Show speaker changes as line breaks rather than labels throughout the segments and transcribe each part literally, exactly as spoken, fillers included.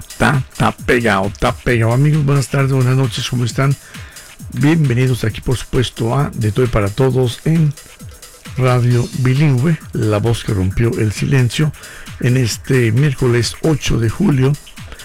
está, está pegado, está pegado. Amigos, buenas tardes, buenas noches, ¿cómo están? Bienvenidos aquí, por supuesto, a De Todo y para Todos en Radio Bilingüe, la voz que rompió el silencio, en este miércoles ocho de julio,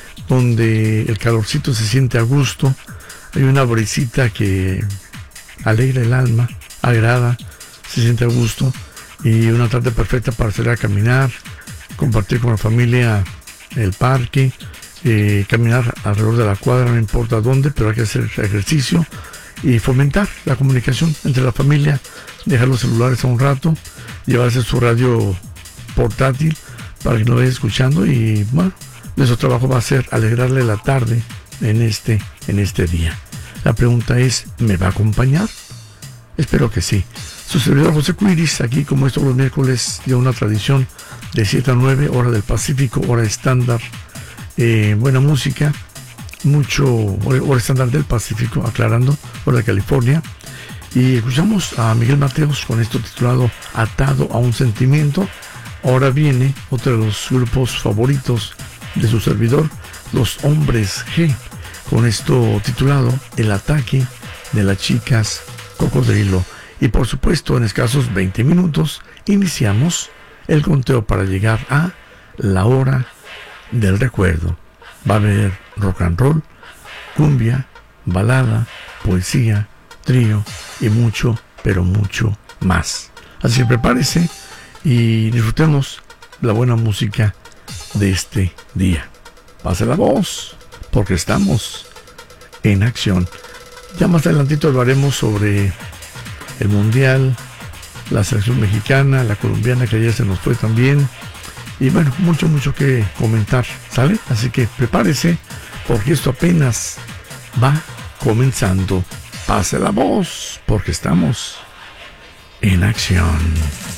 donde el calorcito se siente a gusto. Hay una brisita que alegra el alma, agrada, se siente a gusto, y una tarde perfecta para salir a caminar, compartir con la familia el parque, eh, caminar alrededor de la cuadra, no importa dónde, pero hay que hacer ejercicio y fomentar la comunicación entre la familia, dejar los celulares a un rato, llevarse su radio portátil para que lo vaya escuchando, y bueno, nuestro trabajo va a ser alegrarle la tarde en este, en este día. La pregunta es, ¿me va a acompañar? Espero que sí. Su servidor José Cuiris, aquí como es todos los miércoles, de una tradición de siete a nueve, hora del Pacífico, hora estándar, eh, buena música, mucho, hora estándar del Pacífico, aclarando, hora de California, y escuchamos a Miguel Mateos con esto titulado Atado a un Sentimiento. Ahora viene otro de los grupos favoritos de su servidor, Los Hombres G, con esto titulado El Ataque de las Chicas Cocodrilo. Y por supuesto, en escasos veinte minutos, iniciamos el conteo para llegar a la hora del recuerdo. Va a haber rock and roll, cumbia, balada, poesía, trío y mucho, pero mucho más. Así que prepárese y disfrutemos la buena música de este día. Pase la voz, porque estamos en acción. Ya más adelantito hablaremos sobre el mundial, la selección mexicana, la colombiana que ayer se nos fue también, y bueno, mucho mucho que comentar, ¿sale? Así que prepárese, porque esto apenas va comenzando. Pase la voz, porque estamos en acción.